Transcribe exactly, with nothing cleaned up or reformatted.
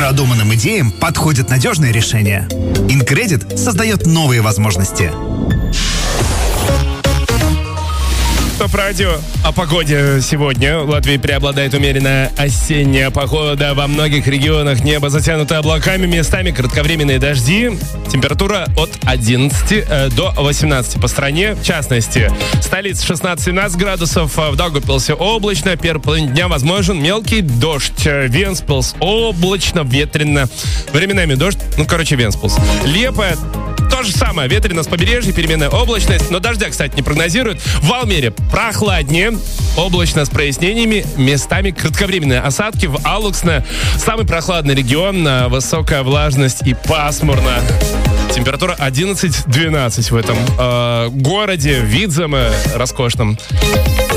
Продуманным идеям подходит надежное решение. Инкредит создает новые возможности. Топ-радио о погоде сегодня. В Латвии преобладает умеренная осенняя погода. Во многих регионах небо затянуто облаками, местами кратковременные дожди. Температура от одиннадцати до восемнадцати по стране. В частности, столица шестнадцать-семнадцать градусов, в Даугавпилсе облачно, первый половине дня возможен мелкий дождь. Вентспилс облачно, ветрено. Временами дождь, ну, короче, Вентспилс. Лепая то же самое. Ветрено с побережья, переменная облачность. Но дождя, кстати, не прогнозируют. В Алмере прохладнее. Облачно с прояснениями. Местами кратковременные осадки. В Алуксне самый прохладный регион. Высокая влажность и пасмурно. Температура одиннадцать-двенадцать в этом э, городе. Видземе роскошном.